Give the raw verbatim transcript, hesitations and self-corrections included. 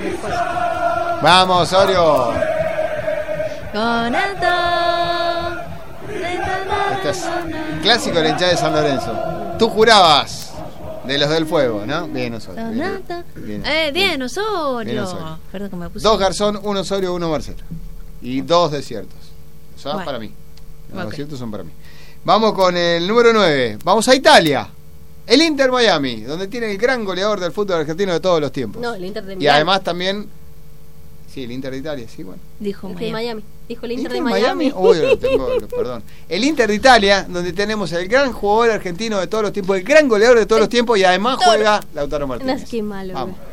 Vamos, Osorio. Este es clásico de la hinchada de San Lorenzo. Tú jurabas de los del fuego, ¿no? Bien, Osorio. Bien, bien, eh, bien, Osorio. Bien, Osorio. Perdón que me puse. Dos Garzón, uno Osorio, uno Marcelo. Y dos desiertos. Son bueno. para mí. Los okay. desiertos son para mí. Vamos con el número nueve. Vamos a Italia. El Inter Miami, donde tiene el gran goleador del fútbol argentino de todos los tiempos. No, el Inter de Miami. Y además también... Sí, el Inter de Italia, sí, bueno. Dijo Miami. De Miami. Dijo el Inter, ¿Inter de Miami. Miami? Uy, lo tengo, perdón. El Inter de Italia, donde tenemos el gran jugador argentino de todos los tiempos, el gran goleador de todos los tiempos y además juega Lautaro Martínez. No, es que malo. Vamos.